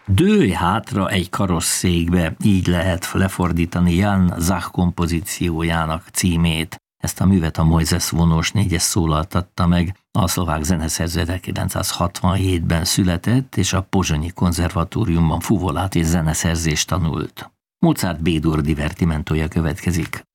Dőlj hátra egy karosszékbe, így lehet lefordítani Jan Zach kompozíciójának címét. Ezt a művet a Moises vonós négyes szólaltatta meg. A szlovák zeneszerző 1967-ben született, és a Pozsonyi konzervatóriumban fuvolát és zeneszerzést tanult. Mozart B-dur divertimentója következik.